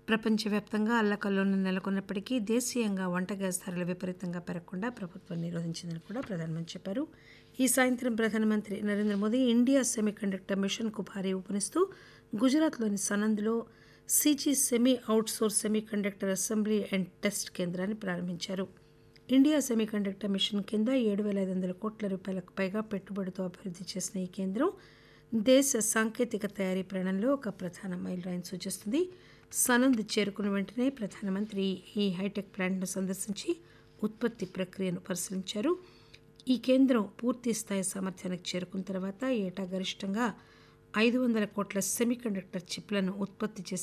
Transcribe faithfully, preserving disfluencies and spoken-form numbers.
ప్రపంచవ్యాప్తంగా అల్లకల్లోలం నెలకొన్నప్పటికీ దేశీయంగా వంట గ్యాస్ ధరలు విపరీతంగా పెరగకుండా ప్రభుత్వం నిరోధించిందని కూడా ప్రధానమంత్రి చెప్పారు. ఈ సాయంత్రం ప్రధానమంత్రి నరేంద్ర మోదీ ఇండియా సెమీకండక్టర్ మిషన్కు భారీ ఊపునిస్తూ గుజరాత్లోని సనంద్లో CG semi outsource semiconductor assembly and test కేంద్రాన్ని ప్రారంభించారు. ఇండియా సెమీకండక్టర్ మిషన్ కింద ఏడు పేల ఐదు వందల కోట్ల రూపాయలకు పైగా పెట్టుబడితో అభివృద్ధి చేసిన ఈ కేంద్రం దేశ సాంకేతిక తయారీ ప్రయాణంలో ఒక ప్రధాన మైలురాయిని సూచిస్తుంది. సనంద్ చేరుకున్న వెంటనే ప్రధానమంత్రి ఈ హైటెక్ ప్లాంట్ను సందర్శించి ఉత్పత్తి ప్రక్రియను పరిశీలించారు. ఈ కేంద్రం పూర్తి స్థాయి సామర్థ్యానికి చేరుకున్న తర్వాత ఏటా గరిష్టంగా ఐదు వందల కోట్ల సెమీకండక్టర్ చిప్లను ఉత్పత్తి చేసే